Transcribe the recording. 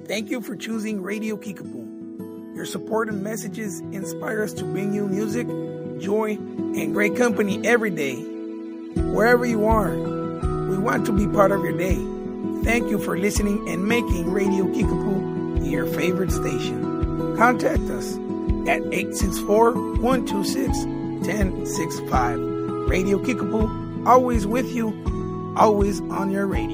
Thank you for choosing Radio Kickapoo. Your support and messages inspire us to bring you music, joy, and great company every day. Wherever you are, we want to be part of your day. Thank you for listening and making Radio Kickapoo your favorite station. Contact us at 864-126-1065. Radio Kickapoo, always with you, always on your radio.